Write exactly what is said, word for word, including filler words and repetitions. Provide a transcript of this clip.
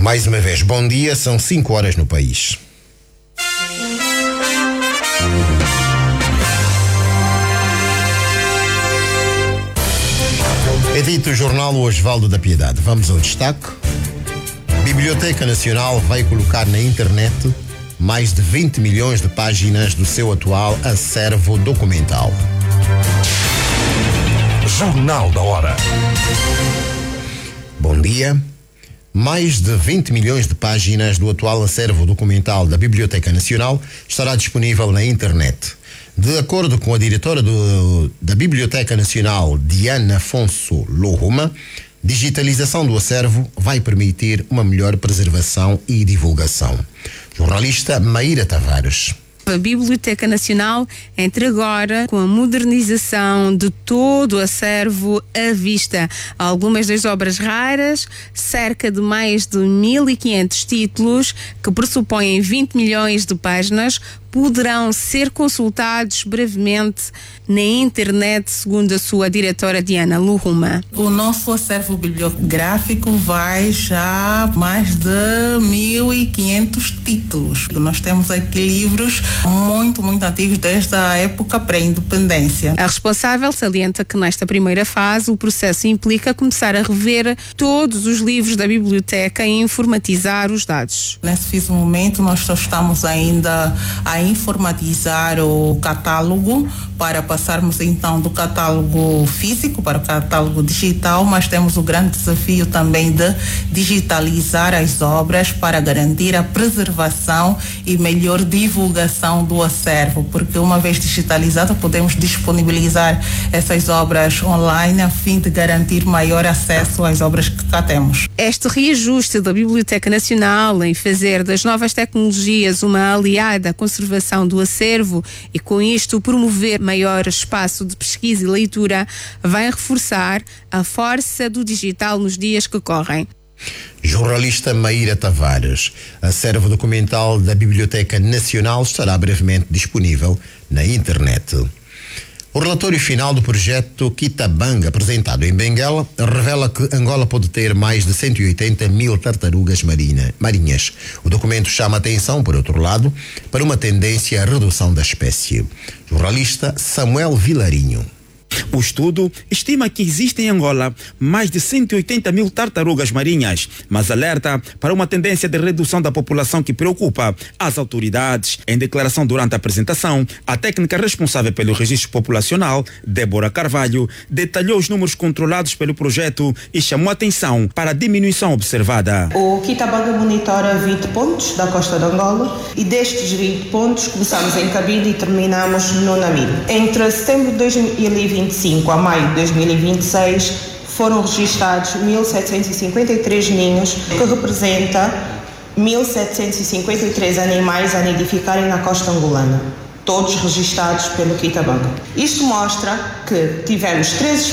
Mais uma vez, bom dia, são cinco horas no país. Edita o jornal O Osvaldo da Piedade. Vamos ao destaque. Biblioteca Nacional vai colocar na internet mais de vinte milhões de páginas do seu atual acervo documental. Jornal da Hora. Bom dia. Mais de vinte milhões de páginas do atual acervo documental da Biblioteca Nacional estará disponível na internet. De acordo com a diretora do, da Biblioteca Nacional, Diana Afonso Lohuma, digitalização do acervo vai permitir uma melhor preservação e divulgação. Jornalista Maíra Tavares. A Biblioteca Nacional entra agora com a modernização de todo o acervo à vista. Algumas das obras raras, cerca de mais de mil e quinhentos títulos, que pressupõem vinte milhões de páginas, poderão ser consultados brevemente na internet, segundo a sua diretora Diana Lohuma. O nosso acervo bibliográfico vai já mais de mil e quinhentos títulos. Nós temos aqui livros muito, muito antigos, desde a época pré-independência. A responsável salienta que nesta primeira fase o processo implica começar a rever todos os livros da biblioteca e informatizar os dados. Nesse preciso momento nós só estamos ainda a informatizar o catálogo para passarmos então do catálogo físico para o catálogo digital, mas temos o grande desafio também de digitalizar as obras para garantir a preservação e melhor divulgação do acervo, porque uma vez digitalizado podemos disponibilizar essas obras online a fim de garantir maior acesso às obras que cá temos. Este reajuste da Biblioteca Nacional em fazer das novas tecnologias uma aliada à conservação do acervo e com isto promover maior espaço de pesquisa e leitura vai reforçar a força do digital nos dias que correm. Jornalista Maíra Tavares. Acervo documental da Biblioteca Nacional estará brevemente disponível na internet. O relatório final do projeto Kitabanga, apresentado em Benguela, revela que Angola pode ter mais de cento e oitenta mil tartarugas marina, marinhas. O documento chama a atenção, por outro lado, para uma tendência à redução da espécie. Jornalista Samuel Vilarinho. O estudo estima que existem em Angola mais de cento e oitenta mil tartarugas marinhas, mas alerta para uma tendência de redução da população que preocupa as autoridades. Em declaração durante a apresentação, a técnica responsável pelo registro populacional, Débora Carvalho, detalhou os números controlados pelo projeto e chamou a atenção para a diminuição observada. O Kitabanga monitora vinte pontos da costa de Angola e destes vinte pontos começamos em Cabide e terminamos no Namibe. Entre setembro de dois mil e vinte e cinco a maio de dois mil e vinte e seis foram registados mil setecentos e cinquenta e três ninhos, que representa mil setecentos e cinquenta e três animais a nidificarem na costa angolana, todos registados pelo Kitabanga. Isto mostra que tivemos três